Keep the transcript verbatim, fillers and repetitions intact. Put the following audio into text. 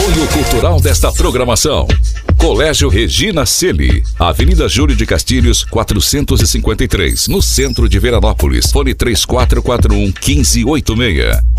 Apoio cultural desta programação: Colégio Regina Celi, Avenida Júlio de Castilhos, quatrocentos e cinquenta e três, no centro de Veranópolis. Fone três quatro quatro um, um cinco oito seis.